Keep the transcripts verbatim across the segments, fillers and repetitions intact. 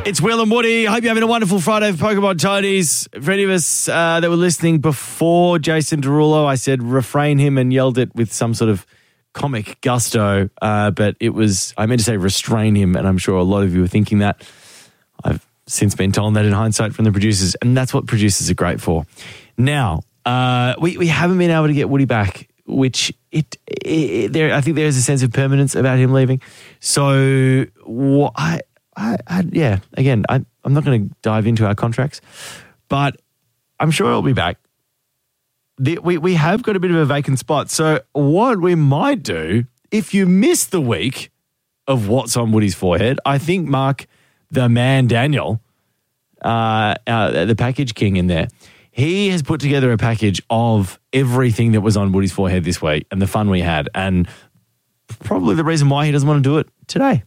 It's Will and Woody. Hope you're having a wonderful Friday for Pokemon Tony's. For any of us uh, that were listening before Jason Derulo, I said refrain him and yelled it with some sort of comic gusto, uh, but it was, I meant to say restrain him, and I'm sure a lot of you were thinking that. I've since been told that in hindsight from the producers, and that's what producers are great for. Now, uh, we, we haven't been able to get Woody back, which it, it there I think there is a sense of permanence about him leaving. So what I, I, I yeah, again, I, I'm not going to dive into our contracts, but I'm sure he'll be back. The, we, we have got a bit of a vacant spot. So what we might do, if you missed the week of What's on Woody's Forehead, I think Mark, the man Daniel, uh, uh, the package king in there, he has put together a package of everything that was on Woody's Forehead this week and the fun we had, and probably the reason why he doesn't want to do it today.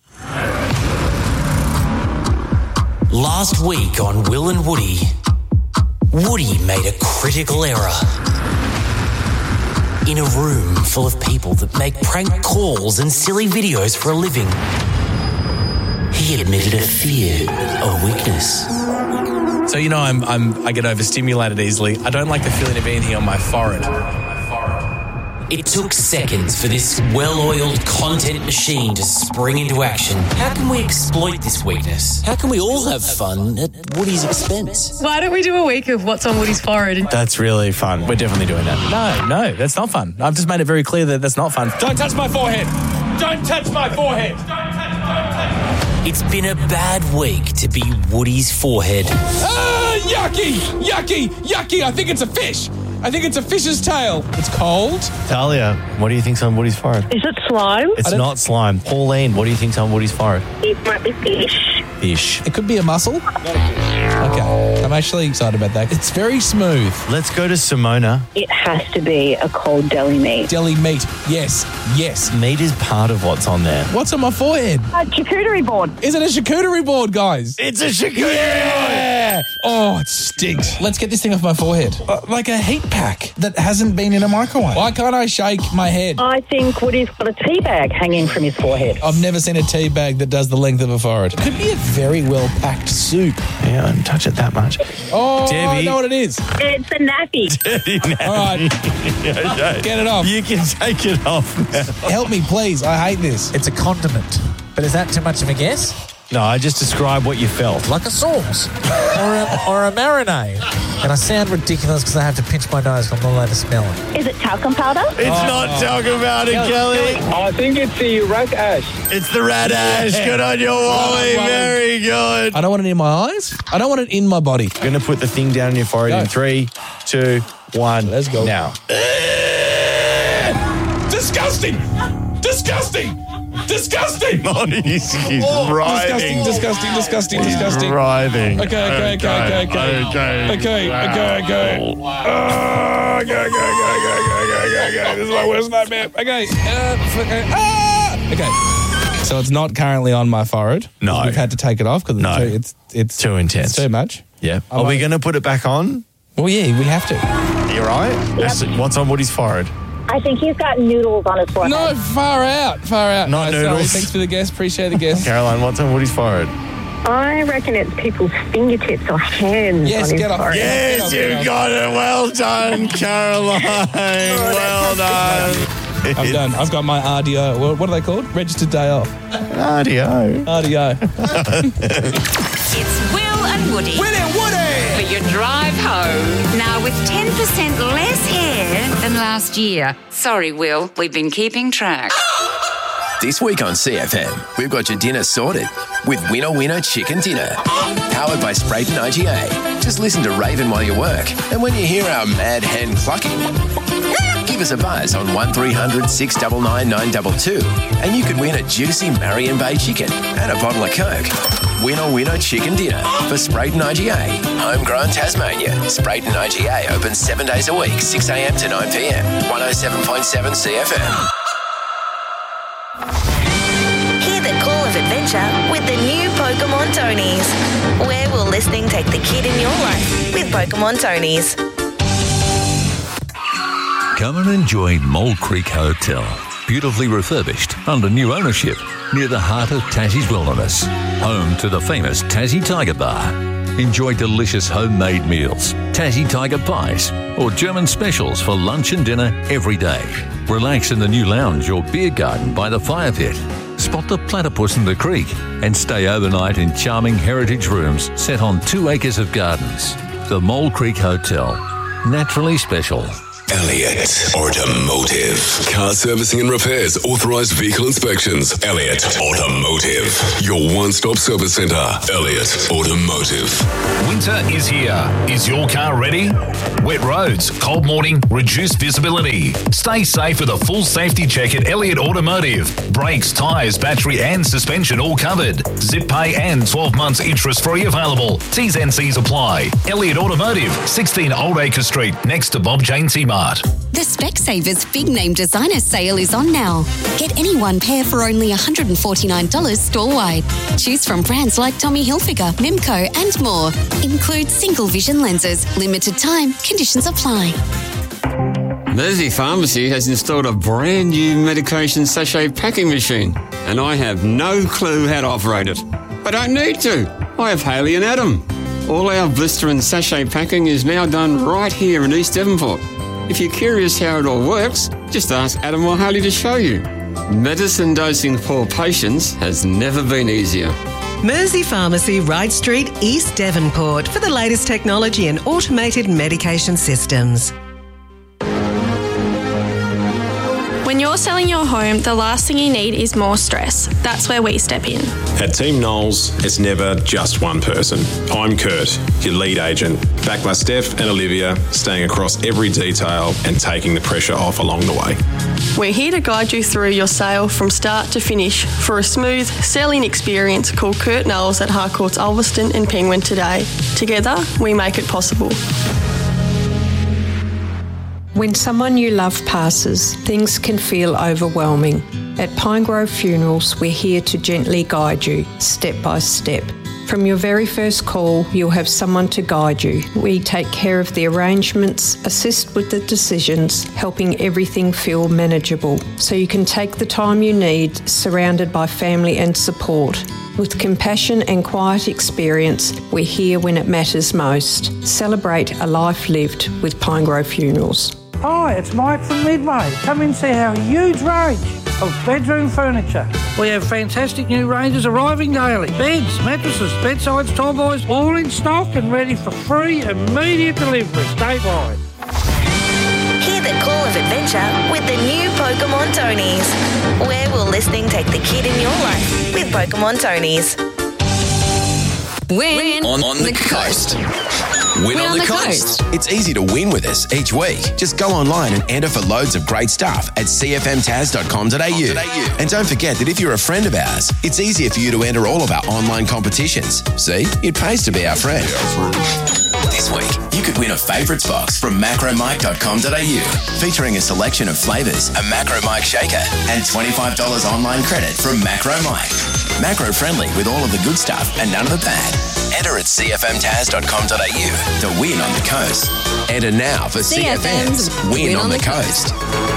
Last week on Will and Woody, Woody made a critical error. In a room full of people that make prank calls and silly videos for a living, he admitted a fear, a weakness. So, you know, I'm, I'm, I get overstimulated easily. I don't like the feeling of anything on my forehead. It took seconds for this well-oiled content machine to spring into action. How can we exploit this weakness? How can we all have fun at Woody's expense? Why don't we do a week of What's on Woody's Forehead? That's really fun. We're definitely doing that. No, no, that's not fun. I've just made it very clear that that's not fun. Don't touch my forehead. Don't touch my forehead. Don't touch my forehead. It's been a bad week to be Woody's forehead. Ah, yucky, yucky, yucky. I think it's a fish. I think it's a fish's tail. It's cold. Talia, what do you think's on Woody's forehead? Is it slime? It's not slime. Pauline, what do you think's on Woody's forehead? It might be fish. Fish. It could be a mussel. Okay, I'm actually excited about that. It's very smooth. Let's go to Simona. It has to be a cold deli meat. Deli meat. Yes, yes. Meat is part of what's on there. What's on my forehead? A charcuterie board. Is it a charcuterie board, guys? It's a charcuterie Yeah! Oh, it stinks. Let's get this thing off my forehead. Uh, like a heat pack that hasn't been in a microwave. Why can't I shake my head? I think Woody's got a tea bag hanging from his forehead. I've never seen a tea bag that does the length of a forehead. Could be a very well-packed soup. Yeah, I don't touch it that much. Oh, Debbie. I know what it is. It's a nappy. All right, get it off. You can take it off now. Help me, please. I hate this. It's a condiment. But is that too much of a guess? No, I just described what you felt. Like a sauce or a, or a marinade. And I sound ridiculous because I have to pinch my nose because I'm not allowed to smell it. Is it talcum powder? It's oh, not oh. talking about it, Kelly. I think it's the rat ash. It's the rat ash. Good on you, Wally. Oh, Very good. I don't want it in my eyes. I don't want it in my body. I'm going to put the thing down in your forehead Go. in three, two, one. Let's go. Now. Disgusting. Disgusting. Disgusting! Oh, he's he's oh, writhing. Disgusting, disgusting, disgusting, He's disgusting. writhing. Okay, okay, okay, okay, okay. Okay, okay, okay, okay. Oh, okay, okay, okay, okay, okay, okay, okay. This is my worst nightmare. Okay. Uh, okay. Ah! Okay. So it's not currently on my forehead. No. We've had to take it off because no. it's, it's, it's too intense. It's too much. Yeah. I'm Are we like, going to put it back on? Well, yeah, we have to. Are you right? Yep. What's on Woody's forehead? I think he's got noodles on his forehead. No, far out, far out. Not no, noodles. Sorry. Thanks for the guess. Appreciate the guess. Caroline, what's on Woody's forehead? I reckon it's people's fingertips or hands Yes, on his get off. forehead. Yes, Get you off. got it. Well done, Caroline. Well done. I'm done. I've got my R D O. What, what are they called? Registered day off. R D O. R D O. It's Will and Woody. Will and Woody! For your drive home. Now with ten percent less hair than last year. Sorry, Will. We've been keeping track. This week on C F M, we've got your dinner sorted with Winner Winner Chicken Dinner. Powered by Sprayton I G A. Just listen to Raven while you work. And when you hear our mad hen clucking, give us a buzz on one three hundred six nine nine nine two two and you could win a juicy Marion Bay chicken and a bottle of Coke. Winner Winner Chicken Dinner for Sprayton I G A. Homegrown Tasmania. Sprayton I G A opens seven days a week, six a.m. to nine p.m. one oh seven point seven C F M. Hear the call of adventure with the new Pokemon Tonys. Where will listening take the kid in your life with Pokemon Tonys? Come and enjoy Mole Creek Hotel. beautifully refurbished under new ownership near the heart of Tassie's Wilderness, home to the famous Tassie Tiger Bar. Enjoy delicious homemade meals, Tassie Tiger pies, or German specials for lunch and dinner every day. Relax in the new lounge or beer garden by the fire pit. Spot the platypus in the creek and stay overnight in charming heritage rooms set on two acres of gardens. The Mole Creek Hotel. Naturally special. Elliott Automotive. Car servicing and repairs, authorised vehicle inspections. Elliott Automotive. Your one-stop service centre. Elliott Automotive. Winter is here. Is your car ready? Wet roads, cold morning, reduced visibility. Stay safe with a full safety check at Elliott Automotive. Brakes, tyres, battery and suspension all covered. Zip pay and twelve months interest-free available. T's and C's apply. Elliott Automotive, sixteen Old Acre Street, next to Bob Jane T-Mart. The Specsavers Big Name Designer Sale is on now. Get any one pair for only one hundred forty-nine dollars store-wide. Choose from brands like Tommy Hilfiger, Mimco and more. Includes single vision lenses. Limited time. Conditions apply. Mersey Pharmacy has installed a brand new medication sachet packing machine, and I have no clue how to operate it. I don't need to. I have Haley and Adam. All our blister and sachet packing is now done right here in East Devonport. If you're curious how it all works, just ask Adam or Haley to show you. Medicine dosing for patients has never been easier. Mersey Pharmacy, Wright Street, East Devonport, for the latest technology and automated medication systems. When you're selling your home, the last thing you need is more stress. That's where we step in. At Team Knowles, it's never just one person. I'm Kurt, your lead agent, backed by Steph and Olivia, staying across every detail and taking the pressure off along the way. We're here to guide you through your sale from start to finish for a smooth selling experience. Call Kurt Knowles at Harcourts Ulverston and Penguin today. Together, we make it possible. When someone you love passes, things can feel overwhelming. At Pinegrove Funerals, we're here to gently guide you, step by step. From your very first call, you'll have someone to guide you. We take care of the arrangements, assist with the decisions, helping everything feel manageable, so you can take the time you need, surrounded by family and support. With compassion and quiet experience, we're here when it matters most. Celebrate a life lived with Pinegrove Funerals. Hi, it's Mike from Midway. Come and see our huge range of bedroom furniture. We have fantastic new ranges arriving daily. Beds, mattresses, bedsides, tall boys, all in stock and ready for free immediate delivery statewide. Hear the call of adventure with the new Pokemon Tonys. Where will listening take the kid in your life with Pokemon Tonys? Win on, on the, the coast. Win, win on, on the, the coast. coast. It's easy to win with us each week. Just go online and enter for loads of great stuff at c f m taz dot com dot a u. And don't forget that if you're a friend of ours, it's easier for you to enter all of our online competitions. See, it pays to be our friend. This week, you could win a favourites box from macro mike dot com dot a u, featuring a selection of flavours, a Macro Mike shaker, and twenty-five dollars online credit from Macro Mike. Macro friendly with all of the good stuff and none of the bad. Enter at c f m taz dot com dot a u to win on the coast. Enter now for C F M's Win, Win on, on the, the coast. coast.